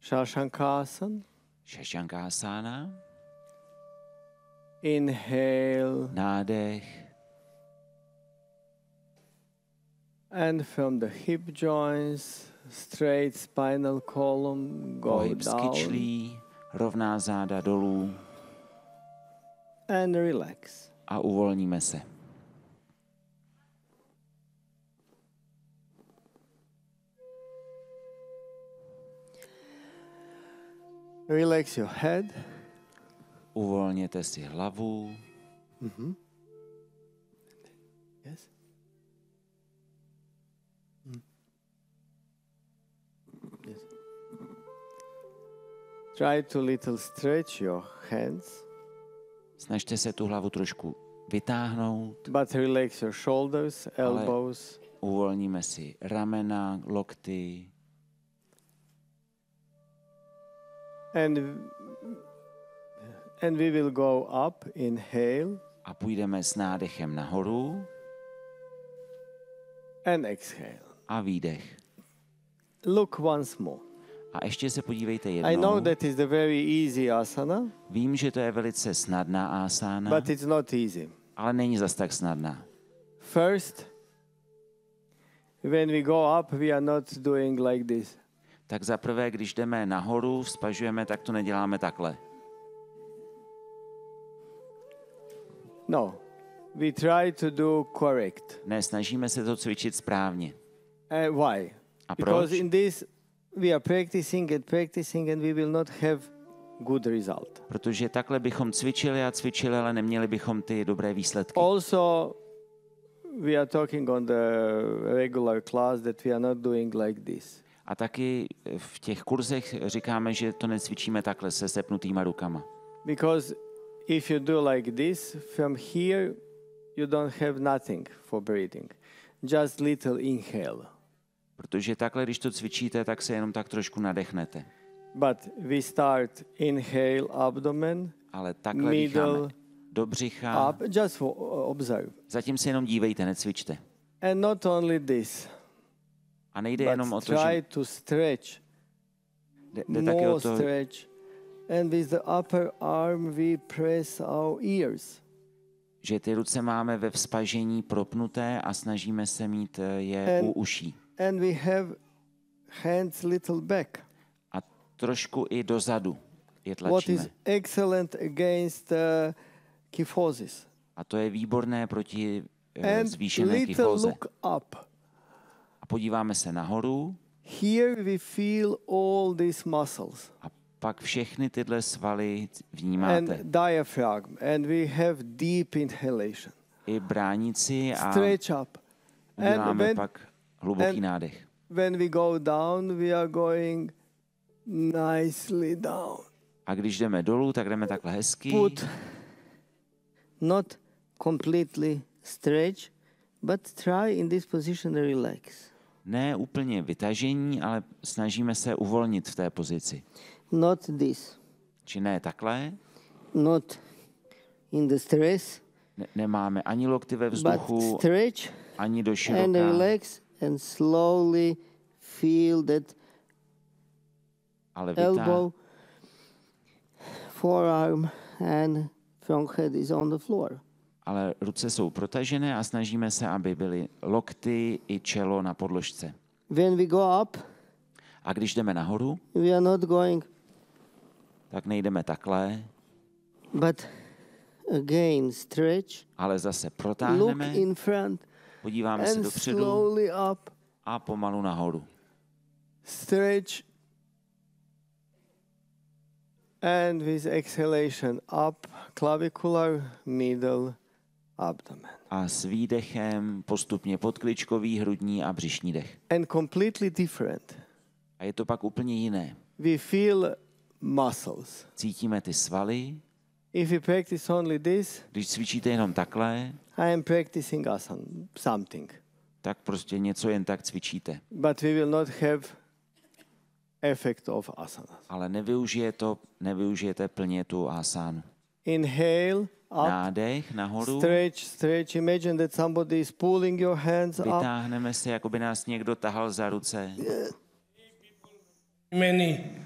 Shashankasana. Šašankásána. Inhale. Nádech. And from the hip joints, straight spinal column, go Pohyb down skyčlí, rovná záda dolů and relax. a uvolníme se. Relax your head. Uvolněte si hlavu. Yes. Yes. Try to little stretch your hands, Snažte se tu hlavu trošku vytáhnout. but relax your shoulders, elbows. Uvolníme si ramena, lokty. And we will go up, inhale A půjdeme s nádechem nahoru and exhale. a výdech. Look once more. A ještě se podívejte I know jednou. that is the very easy asana, Vím, že to je velice snadná asána, but it's not easy. ale není zas tak snadná. First, when we go up, we are not doing like this. Tak zaprvé, když jdeme nahoru, vzpažujeme, tak to neděláme takhle. No, we try to do correct. Ne, snažíme se to cvičit správně. Why? A Because proč? in this we are practicing and we will not have good result. Protože takhle bychom cvičili a cvičili, ale neměli bychom ty dobré výsledky. Also, we are talking on the regular class that we are not doing like this. A taky v těch kurzech říkáme, že to necvičíme takhle se sepnutýma rukama. Because if you do like this, from here you don't have nothing for breathing. Just little inhale. Protože takhle, když to cvičíte, tak se jenom tak trošku nadechnete. But we start inhale abdomen, Ale takhle middle, dýcháme do břicha. up, just for, observe. Zatím se jenom dívejte, necvičte. And not only this, A nejde jenom but o to, že try to stretch, jde taky o more to, stretch. And with the upper arm we press our ears. že ty ruce máme ve vzpažení propnuté a snažíme se mít je u uší. And we have hands little back. A trošku i dozadu je What is tlačíme. excellent against kyphosis. A to je výborné proti And zvýšené little kyfóze. look up. A podíváme se nahoru Here we feel all these muscles a pak všechny tyhle svaly and vnímáte. diaphragm, and we have deep inhalation. I bránici a Stretch up. And uděláme pak hluboký nádech. when we go down, we are going nicely down. A když jdeme dolů, tak jdeme takhle hezky. Put not completely stretch, but try in this position to relax. Ne úplně vytažení, ale snažíme se uvolnit v té pozici. Not this. Či ne takhle, Not in the stress, nemáme ani lokty ve but vzduchu, stretch ani do and široka. relax and slowly feel that Ale elbow, forearm and front head is on the floor. ale ruce jsou protažené a snažíme se, aby byly lokty i čelo na podložce. When we go up, A když jdeme nahoru, we are not going, tak nejdeme takhle, but again stretch, ale zase look protáhneme, in front podíváme se and dopředu slowly up. a pomalu nahoru. Stretch and with exhalation up, clavicular, middle, abdomen. A s výdechem postupně podkličkový, hrudní a břišní dech. And completely different. A je to pak úplně jiné. We feel muscles. Cítíme ty svaly. If you practice only this, Když cvičíte jenom takhle, I am practicing asana, something. tak prostě něco jen tak cvičíte. But we will not have effect of asana. Ale nevyužijete plně tu asánu. Inhale, up, Nádech nahoru, stretch. Imagine that somebody is pulling your hands up. vytáhneme se, jako by nás někdo tahal za ruce. Many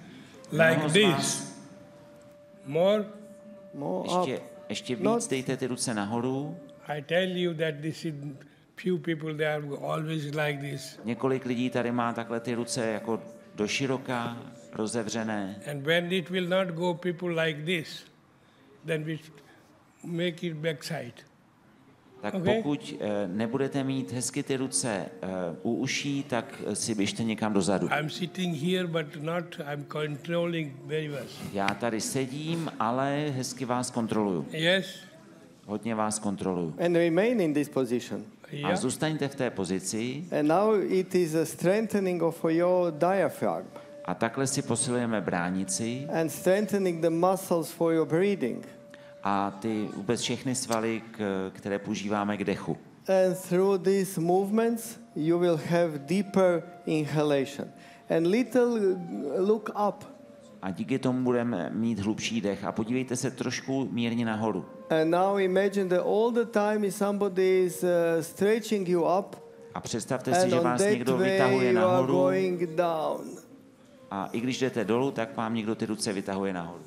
Like Mnoho z this. vás More, More up. ještě Not- víc dejte ty ruce nahoru. I tell you that this is few people, they are always like this. Několik lidí tady má takhle ty ruce jako do široka, rozevřené. And when it will not go people like this, then we make it backside. Tak Okay. pokud nebudete mít hezky ty ruce u uší, tak si běžte někam dozadu. I'm sitting here, but not, I'm controlling very well. Já tady sedím, ale hezky vás kontroluju. Yes? Hodně vás kontroluju. And remain in this position. A Yeah? zůstaňte v té pozici And now it is a strengthening of your diaphragm a takhle si posilujeme bránici and strengthening the muscles for your breathing. a ty vůbec všechny svaly, které používáme k dechu. And through these movements, you will have deeper inhalation. And little look up. A díky tomu budeme mít hlubší dech. A podívejte se trošku mírně nahoru. And now imagine that all the time somebody is stretching you up. A představte si, And že on vás that někdo way vytahuje you are nahoru going down. a i když jdete dolů, tak vám někdo ty ruce vytahuje nahoru.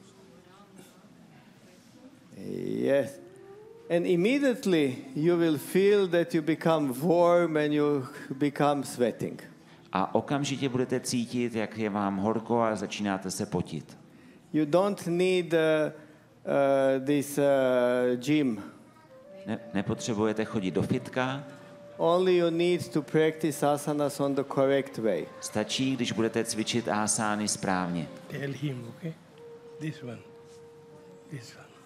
Yes. And immediately you will feel that you become warm and you become sweating. A okamžitě budete cítit, jak je vám horko a začínáte se potit. You don't need this gym. Nepotřebujete chodit do fitka, Only you need to practice asanas on the correct way. stačí, když budete cvičit asány správně. Tell him, okay? This one. This one.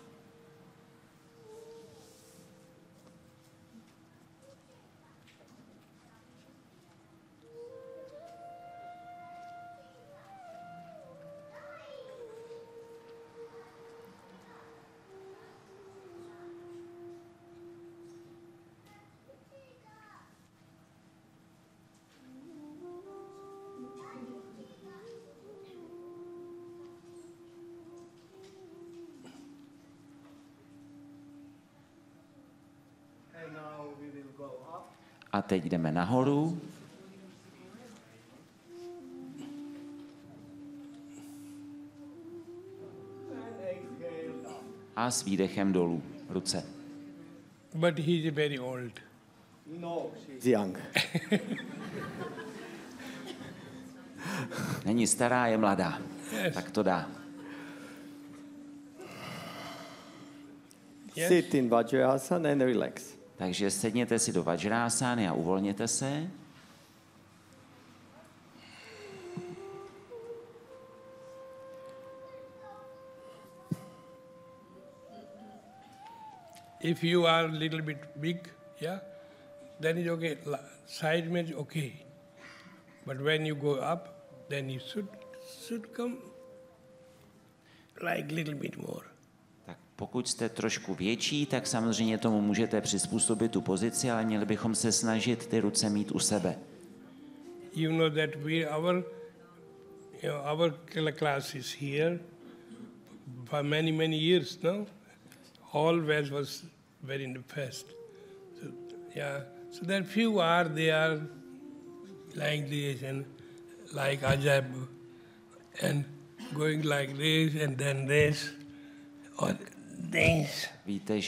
And now we will go up. A teď jdeme nahoru And exhale up. a s výdechem dolů. Ruce. But he is very old. No, she's young. Není stará, je mladá. Yes. Tak to dá. Yes? Sit in Vajrasana and relax. Takže sedněte si do vajrásány a uvolněte se. If you are a little bit big, yeah, then it's okay. Side means okay. But when you go up, then you should come like little bit more. Tak pokud jste trošku větší, tak samozřejmě tomu můžete přizpůsobit tu pozici, ale měli bychom se snažit ty ruce mít u sebe. You know that our class is here for many years, no? Always was very in the past. So, yeah. So there few they are like this and like Ajab and going like this and then this or this. Víte,